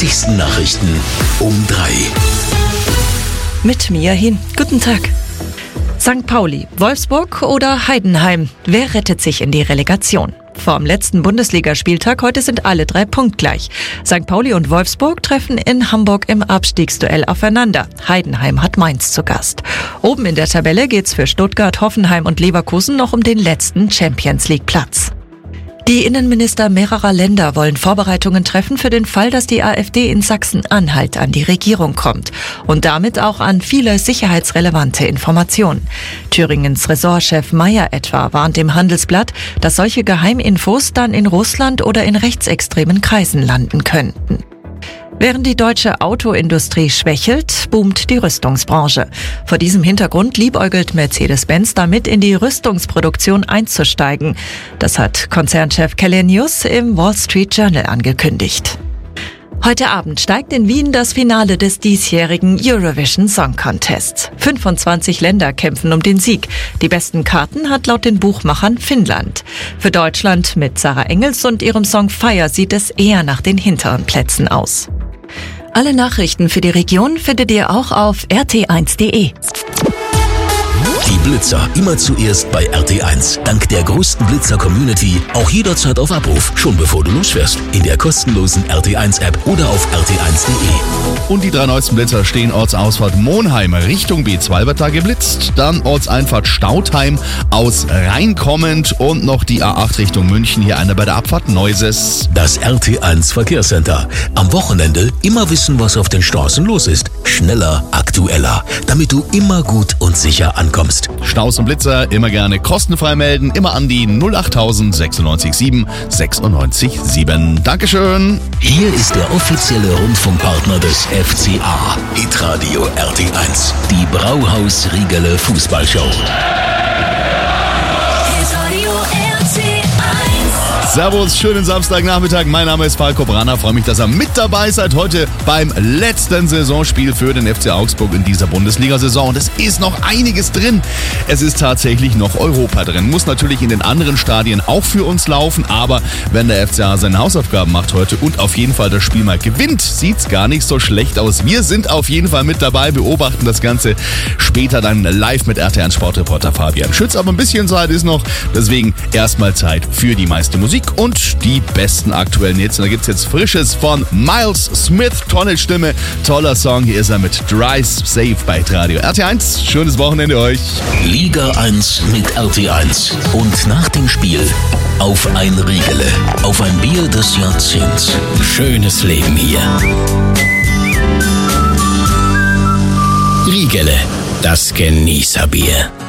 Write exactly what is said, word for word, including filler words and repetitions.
wichtigsten Nachrichten um drei. Mit Mia Hin. Guten Tag. Sankt Pauli, Wolfsburg oder Heidenheim? Wer rettet sich in die Relegation? Vorm letzten Bundesligaspieltag heute sind alle drei punktgleich. Sankt Pauli und Wolfsburg treffen in Hamburg im Abstiegsduell aufeinander. Heidenheim hat Mainz zu Gast. Oben in der Tabelle geht's für Stuttgart, Hoffenheim und Leverkusen noch um den letzten Champions-League-Platz. Die Innenminister mehrerer Länder wollen Vorbereitungen treffen für den Fall, dass die AfD in Sachsen-Anhalt an die Regierung kommt und damit auch an viele sicherheitsrelevante Informationen. Thüringens Ressortchef Mayer etwa warnt im Handelsblatt, dass solche Geheiminfos dann in Russland oder in rechtsextremen Kreisen landen könnten. Während die deutsche Autoindustrie schwächelt, boomt die Rüstungsbranche. Vor diesem Hintergrund liebäugelt Mercedes-Benz damit, in die Rüstungsproduktion einzusteigen. Das hat Konzernchef Källenius im Wall Street Journal angekündigt. Heute Abend steigt in Wien das Finale des diesjährigen Eurovision Song Contests. fünfundzwanzig Länder kämpfen um den Sieg. Die besten Karten hat laut den Buchmachern Finnland. Für Deutschland mit Sarah Engels und ihrem Song Fire sieht es eher nach den hinteren Plätzen aus. Alle Nachrichten für die Region findet ihr auch auf r t eins punkt d e. Die Blitzer immer zuerst bei R T eins. Dank der größten Blitzer-Community auch jederzeit auf Abruf, schon bevor du losfährst. In der kostenlosen R T eins App oder auf r t eins punkt d e. Und die drei neuesten Blitzer stehen Ortsausfahrt Monheim Richtung B zwei wird da geblitzt. Dann Ortseinfahrt Stautheim aus Rhein kommend und noch die A acht Richtung München. Hier eine bei der Abfahrt Neuses. Das R T eins Verkehrscenter. Am Wochenende immer wissen, was auf den Straßen los ist. Schneller, aktueller, damit du immer gut und sicher ankommst. Staus und Blitzer immer gerne kostenfrei melden. Immer an die null acht sechsundneunzig sieben sechsundneunzig sieben. Dankeschön. Hier ist der offizielle Rundfunkpartner des F C A. Hitradio R T eins. Die Brauhaus Riegele Fußballshow. Servus, schönen Samstagnachmittag. Mein Name ist Falco Branner. Freue mich, dass ihr mit dabei seid heute beim letzten Saisonspiel für den F C Augsburg in dieser Bundesliga-Saison. Und es ist noch einiges drin. Es ist tatsächlich noch Europa drin. Muss natürlich in den anderen Stadien auch für uns laufen. Aber wenn der F C A seine Hausaufgaben macht heute und auf jeden Fall das Spiel mal gewinnt, sieht's gar nicht so schlecht aus. Wir sind auf jeden Fall mit dabei, beobachten das Ganze später dann live mit R T eins Sportreporter Fabian Schütz. Aber ein bisschen Zeit ist noch. Deswegen erstmal Zeit für die meiste Musik und die besten aktuellen Hits. Und da gibt's jetzt Frisches von Miles Smith. Tolle Stimme, toller Song. Hier ist er mit Drive Safe bei Radio R T eins. Schönes Wochenende euch. Liga eins mit R T eins. Und nach dem Spiel auf ein Riegele. Auf ein Bier des Jahrzehnts. Schönes Leben hier. Riegele, das Genießerbier.